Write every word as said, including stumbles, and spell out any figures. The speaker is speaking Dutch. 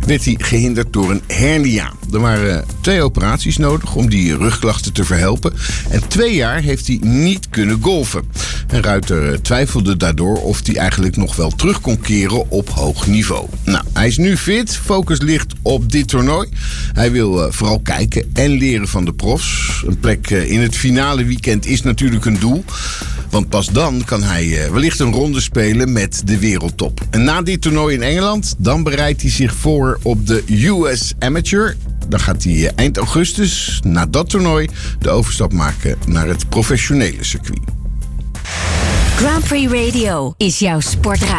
werd hij gehinderd door een hernia. Er waren twee operaties nodig om die rugklachten te verhelpen. En twee jaar heeft hij niet kunnen golfen. En Ruiter twijfelde daardoor of hij eigenlijk nog wel terug kon keren op hoog niveau. Nou, hij is nu fit. Focus ligt op dit toernooi. Hij wil uh, vooral kijken en leren van de profs. Een plek uh, in het finale weekend is natuurlijk een doel. Want pas dan kan hij uh, wellicht een ronde spelen met de wereldtop. En na dit toernooi in Engeland, dan bereidt hij zich voor op de U S Amateur. Dan gaat hij uh, eind augustus, na dat toernooi, de overstap maken naar het professionele circuit. Grand Prix Radio is jouw sportradio.